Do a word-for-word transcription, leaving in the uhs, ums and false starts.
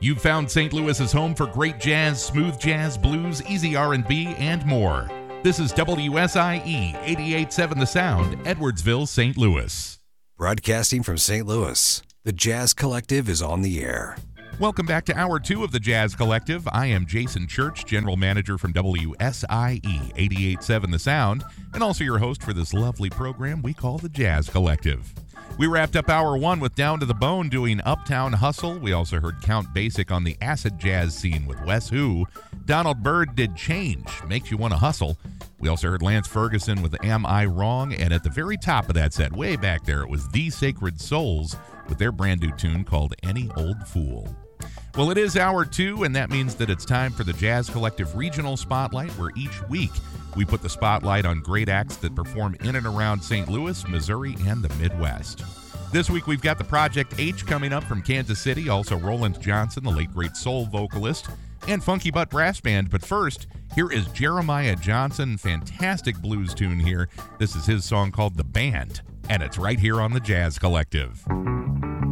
You've found Saint Louis's home for great jazz, smooth jazz, blues, easy R and B, and more. This is W S I E eighty-eight point seven The Sound, Edwardsville, Saint Louis. Broadcasting from Saint Louis, the Jazz Collective is on the air. Welcome back to Hour two of the Jazz Collective. I am Jason Church, General Manager from W S I E eighty-eight point seven The Sound, and also your host for this lovely program we call the Jazz Collective. We wrapped up Hour one with Down to the Bone doing Uptown Hustle. We also heard Count Basic on the acid jazz scene with Wes Who. Donald Byrd did Change, Makes You Want to Hustle. We also heard Lance Ferguson with Am I Wrong? And at the very top of that set, way back there, it was The Sacred Souls with their brand new tune called Any Old Fool. Well, it is Hour two, and that means that it's time for the Jazz Collective Regional Spotlight, where each week we put the spotlight on great acts that perform in and around Saint Louis, Missouri, and the Midwest. This week we've got the Project H coming up from Kansas City, also Roland Johnson, the late great soul vocalist, and Funky Butt Brass Band. But first, here is Jeremiah Johnson, fantastic blues tune here. This is his song called The Band, and it's right here on the Jazz Collective.